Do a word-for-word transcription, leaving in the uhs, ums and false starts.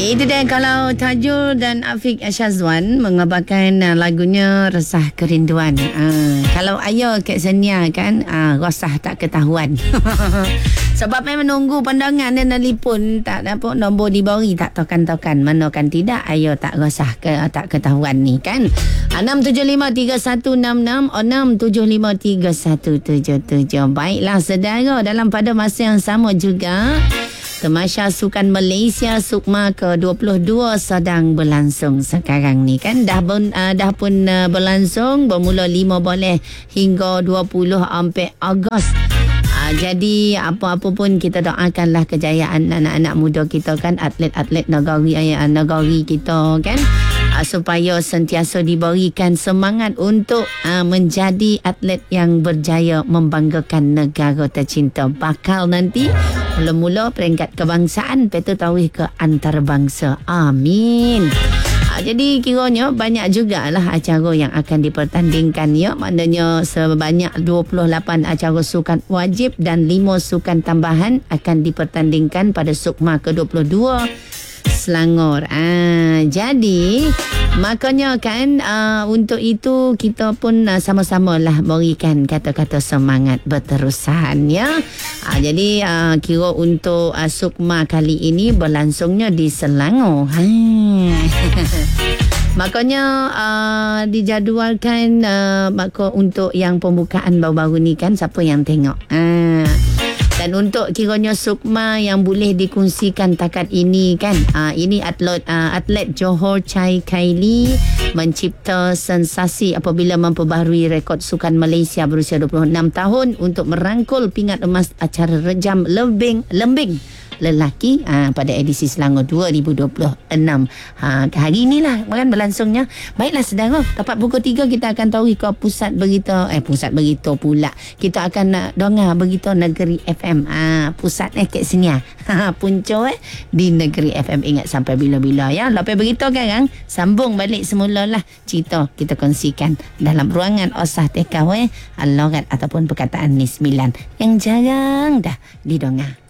Itu dia kalau Tajul dan Afiq Syazwan mengabarkan uh, lagunya Resah Kerinduan. Uh, kalau Ayo Kek Senia kan uh, Resah Tak Ketahuan. Sebab memang menunggu pandangan dan telefon tak dapat nombor diberi tak tokan-tokan. Mana kan tidak Ayo tak resah ke tak ketahuan ni kan. enam tujuh lima tiga satu enam enam enam tujuh lima tiga satu tujuh tujuh. Baiklah saudara, dalam pada masa yang sama juga Tamasya Sukan Malaysia Sukma ke dua puluh dua sedang berlangsung sekarang ni kan. Dah pun, uh, dah pun uh, berlangsung bermula lima boleh hingga dua puluh sampai Ogos. Uh, jadi apa-apa pun kita doakanlah kejayaan anak-anak muda kita kan, atlet-atlet negari uh, negari kita kan. Uh, supaya sentiasa diberikan semangat untuk uh, menjadi atlet yang berjaya membanggakan negara tercinta. Bakal nanti mula-mula peringkat kebangsaan, petu tauih ke antarabangsa. Amin. Ha, jadi kiranya banyak jugalah acara yang akan dipertandingkan ya. Maknanya sebanyak dua puluh lapan acara sukan wajib dan lima sukan tambahan akan dipertandingkan pada Sukma ke dua puluh dua Selangor. Ah, jadi makanya kan uh, untuk itu kita pun uh, sama-sama lah berikan kata-kata semangat berterusan ya. Uh, jadi uh, kira untuk uh, Sukma kali ini berlangsungnya di Selangor. Ha. Makanya uh, dijadualkan uh, maka untuk yang pembukaan baru-baru ni kan, siapa yang tengok. Ah. Dan untuk kiranya Sukma yang boleh dikongsikan takat ini kan, uh, ini atlet uh, atlet Johor Chai Kylie mencipta sensasi apabila memperbaharui rekod Sukan Malaysia berusia dua puluh enam tahun untuk merangkul pingat emas acara rejam lembing lembing lelaki uh, pada edisi Selangor dua ribu dua puluh enam. Ha, hari inilah kan berlangsungnya. Baiklah saudara, tepat pukul tiga kita akan tahu ke pusat berita eh pusat berita pula. Kita akan nak uh, dengar berita Negeri F M. Ha, pusat eh kat sini ah. Ha, punca eh di Negeri F M. Ingat sampai bila-bila ya. Lepas berita sekarang sambung balik semula lah cerita kita kongsikan dalam ruangan Osah Tekawai Logat ataupun perkataan ni sembilan yang jarang dah didengar.